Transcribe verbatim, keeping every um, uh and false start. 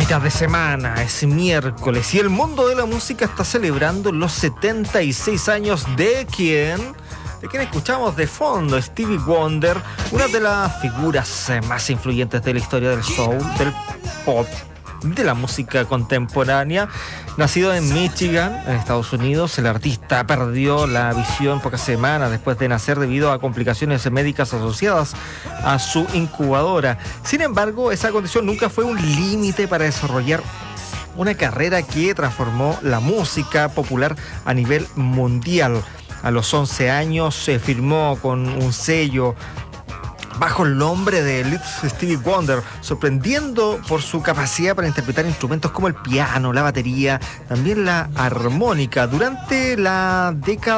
mitad de semana, es miércoles y el mundo de la música está celebrando los setenta y seis años de quién, de quien escuchamos de fondo, Stevie Wonder, una de las figuras más influyentes de la historia del soul, del pop, de la música contemporánea. Nacido en Michigan, en Estados Unidos, el artista perdió la visión pocas semanas después de nacer debido a complicaciones médicas asociadas a su incubadora. Sin embargo, esa condición nunca fue un límite para desarrollar una carrera que transformó la música popular a nivel mundial. A los once años se firmó con un sello bajo el nombre de Little Stevie Wonder, sorprendiendo por su capacidad para interpretar instrumentos como el piano, la batería, también la armónica. Durante la década